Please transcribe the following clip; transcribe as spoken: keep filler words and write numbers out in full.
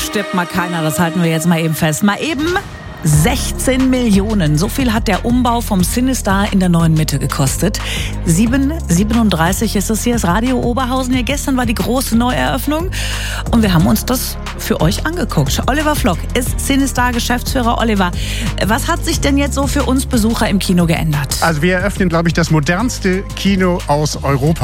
stirbt mal keiner, das halten wir jetzt mal eben fest. Mal eben sechzehn Millionen. So viel hat der Umbau vom CineStar in der Neuen Mitte gekostet. sieben siebenunddreißig ist es hier, das Radio Oberhausen. Ja, gestern war die große Neueröffnung und wir haben uns das für euch angeguckt. Oliver Flock ist CineStar-Geschäftsführer. Oliver, was hat sich denn jetzt so für uns Besucher im Kino geändert? Also wir eröffnen, glaube ich, das modernste Kino aus Europa.